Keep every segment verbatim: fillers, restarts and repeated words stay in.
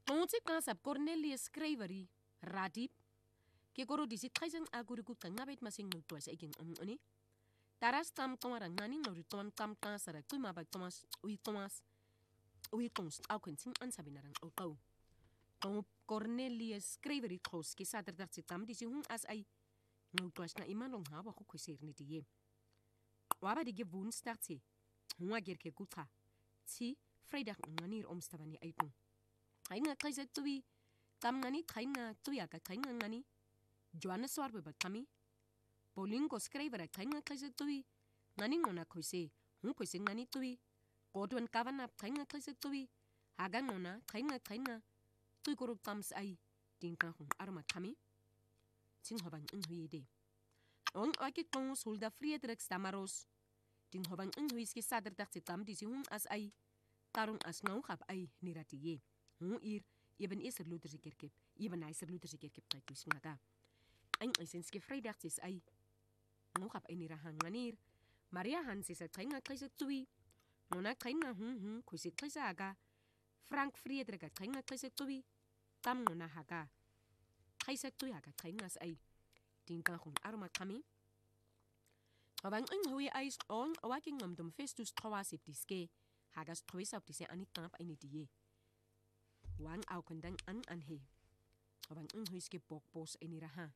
Onti kasap Cornelius Cravery Radip ke koro disi kaisang aguri ku kangabet masing ngutwa sa iging umuni. Taras tam tomarang nani ngori toman tam kasara kuma bag tomas ui tomas ui tons au kenting ansabinarang utau. Tong Cornelius Cravery kos ke saterdag si tam disi hun as ay ngutwa na iman long hawa ko kusir ni diye. Waba dige woensdag si hunga gerke kutra si vrijdag nganir omstavani aitung. Kainga kaisa tuwi tam ngani kainga tuwi aka kainga ngani Joanna Swarbe ba kami Paulingo Cravery kainga kaisa tuwi ngani ngona koise hun koise ngani tuwi Godwin Kavana kainga kaisa tuwi haga ngona kainga kainga tuwi koro tams ai dinka hun arma kami ting hoban inhuye de on ake kong solda Friedrich Stamaros ding hoban inhuye ski saderdag si tam disi hun as ai tarung as ngau khap ai niratiye Hun ir even is er luter kerkep even is er luter kerkep kay kus ngaga ang isenske vrijdag is ay ngau khap ai nirahan nganir Maria Hans is kainga kaisa tuwi nona kainga hun hun kusi kaisa aga Frank Friedrich kainga kaisa tuwi tam nona haga kaisa tuwi aga kainga ay dinka hun arma kami Abang ing hui ais on awaking ngam festus trawasip diske hagas trawisa op dise ani tamp ai ni die Wang au kandang an an he. Abang ing huiske bok bos ay niraha.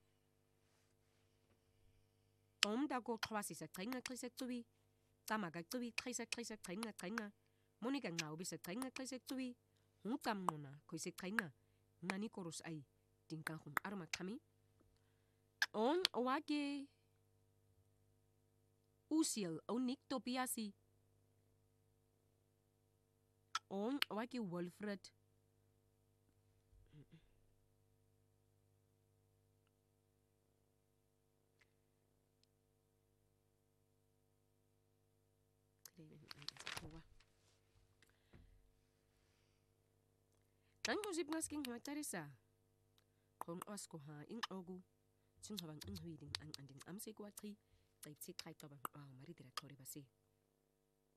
Tom da go kwasi sa kainga kaisa tuwi. Tamaga tuwi kaisa kaisa kainga kainga. Monika ngau bisa kainga kaisa tuwi. Hung tam nona kaisa kainga. Ngani koros ay. Dinka hung arma kami. On awake. Usiel onik topiasi. On awake Wilfred. Ang usip ngas king matarisa. Kung asko ha ing ogu. Ting habang ing huiding ang anding amse kwa tri. Taip si kai tabang. Wow, mari direktori basi.